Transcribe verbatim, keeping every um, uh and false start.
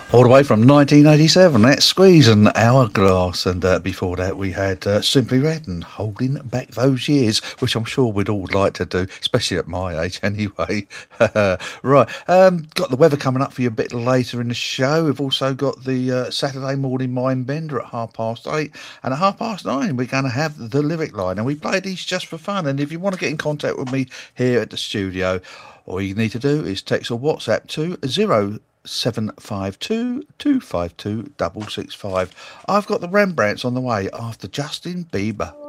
All the way from nineteen eighty-seven, that's Squeeze and Hourglass, and uh, before that we had uh, Simply Red and Holding Back Those Years, which I'm sure we'd all like to do, especially at my age anyway. Right, um, got the weather coming up for you a bit later in the show. We've also got the uh, Saturday morning mind bender at half past eight, and at half past nine we're going to have the lyric line, and we play these just for fun. And if you want to get in contact with me here at the studio, all you need to do is text or WhatsApp to zero seven five two two five two double six five. I've got the Rembrandts on the way after Justin Bieber.